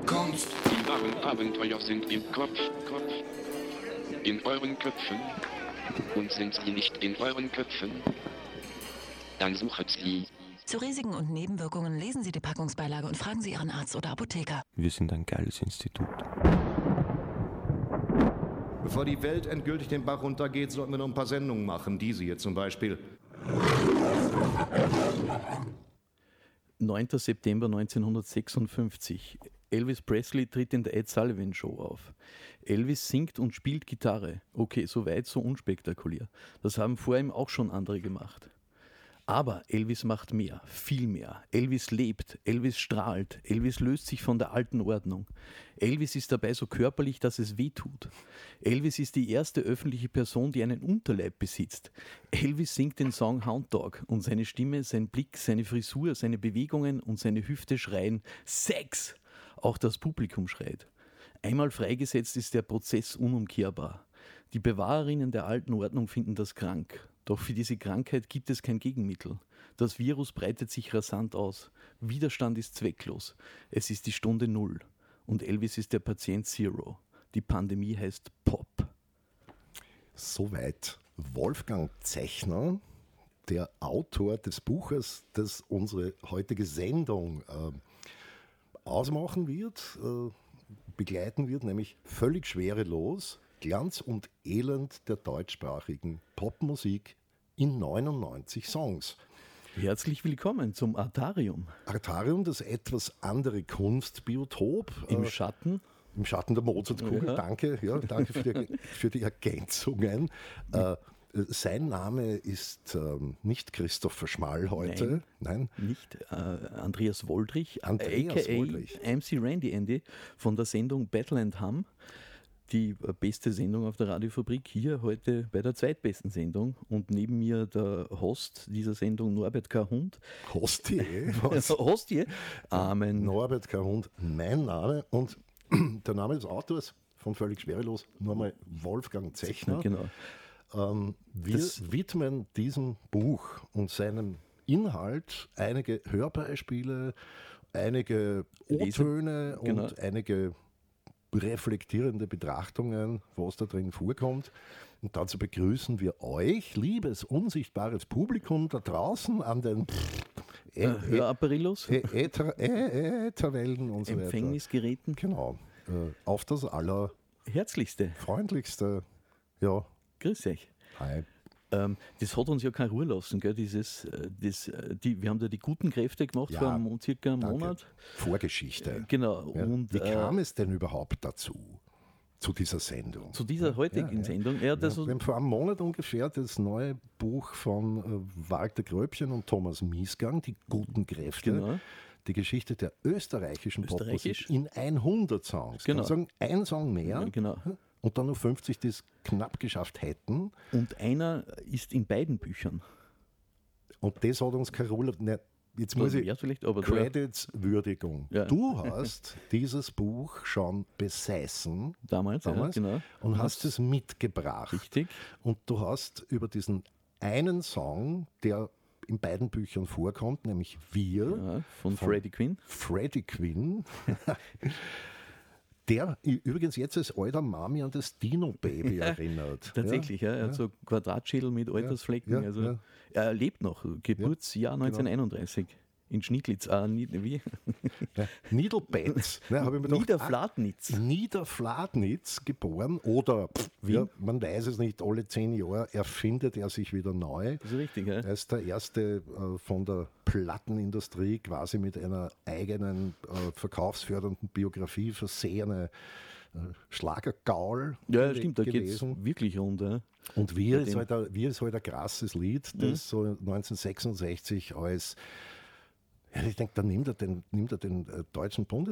Kunst. Die wahren Abenteuer sind im Kopf. In euren Köpfen. Und sind sie nicht in euren Köpfen? Dann sucht sie. Zu Risiken und Nebenwirkungen lesen Sie die Packungsbeilage und fragen Sie Ihren Arzt oder Apotheker. Wir sind ein geiles Institut. Bevor die Welt endgültig den Bach runtergeht, sollten wir noch ein paar Sendungen machen. Diese hier zum Beispiel. 9. September 1956. Elvis Presley tritt in der Ed Sullivan Show auf. Elvis singt und spielt Gitarre. Okay, so weit, so unspektakulär. Das haben vor ihm auch schon andere gemacht. Aber Elvis macht mehr, viel mehr. Elvis lebt, Elvis strahlt, Elvis löst sich von der alten Ordnung. Elvis ist dabei so körperlich, dass es weh tut. Elvis ist die erste öffentliche Person, die einen Unterleib besitzt. Elvis singt den Song Hound Dog und seine Stimme, sein Blick, seine Frisur, seine Bewegungen und seine Hüfte schreien Sex! Auch das Publikum schreit. Einmal freigesetzt ist der Prozess unumkehrbar. Die Bewahrerinnen der alten Ordnung finden das krank. Doch für diese Krankheit gibt es kein Gegenmittel. Das Virus breitet sich rasant aus. Widerstand ist zwecklos. Es ist die Stunde Null. Und Elvis ist der Patient Zero. Die Pandemie heißt Pop. Soweit Wolfgang Zechner, der Autor des Buches, das unsere heutige Sendung ausmachen wird, begleiten wird, nämlich völlig schwerelos, Glanz und Elend der deutschsprachigen Popmusik in 99 Songs. Herzlich willkommen zum Artarium. Artarium, das etwas andere Kunstbiotop. Im Schatten. Im Schatten der Mozartkugel, ja. Danke für die Ergänzungen. Sein Name ist nicht Christopher Schmall heute. Nein. Nicht Andreas Woldrich, Andreas Woldrich. MC Randy Andy von der Sendung Battle and Hum. Die beste Sendung auf der Radiofabrik, hier heute bei der zweitbesten Sendung. Und neben mir der Host dieser Sendung, Norbert K. Hund. Hostie? Hostie? Amen. Norbert K. Hund, mein Name. Und der Name des Autors von Völlig Schwerelos, nur mal Wolfgang Zechner. Genau. Wir widmen diesem Buch und seinem Inhalt einige Hörbeispiele, einige O-Töne und einige reflektierende Betrachtungen, was da drin vorkommt. Und dazu begrüßen wir euch, liebes, unsichtbares Publikum da draußen an den Hörapparillos, Ätherwellen und so weiter. Empfängnisgeräten. Genau. Auf das Herzlichste. Freundlichste. Ja. Grüß euch. Hi. Das hat uns ja keine Ruhe lassen, gell? Wir haben da die guten Kräfte gemacht vor circa einem Monat. Vorgeschichte. Genau. Ja. Und, wie kam es denn überhaupt dazu? Zu dieser Sendung? Zu dieser heutigen Sendung? Ja, wir haben vor einem Monat ungefähr das neue Buch von Walter Gröbchen und Thomas Miesgang, Die guten Kräfte. Genau. Die Geschichte der österreichischen Popmusik in 100 Songs. Genau. Kann man sagen, ein Song mehr. Genau. Und dann noch 50, die es knapp geschafft hätten. Und einer ist in beiden Büchern. Und das hat uns Carola, jetzt muss ich, Credits, Würdigung. Ja. Du hast dieses Buch schon besessen. Damals ja, genau. Und hast es mitgebracht. Richtig. Und du hast über diesen einen Song, der in beiden Büchern vorkommt, nämlich Wir. Von Freddie Quinn. Freddie Quinn. Der übrigens jetzt als alter Mami an das Dino-Baby erinnert. Tatsächlich, er hat so Quadratschädel mit Altersflecken. Er lebt noch, Geburtsjahr 1931 in Schniedlitz. Wie? Niederbetz. Niederflatnitz geboren oder, man weiß es nicht, alle 10 Jahre erfindet er sich wieder neu. Das ist richtig, ja. Er ist der erste von der Plattenindustrie quasi mit einer eigenen verkaufsfördernden Biografie versehene Schlagergaul. Ja, stimmt, da geht es wirklich rund. Ja. Und wir ist halt ein krasses Lied, das so 1966 als, ich denke, da nimmt er den deutschen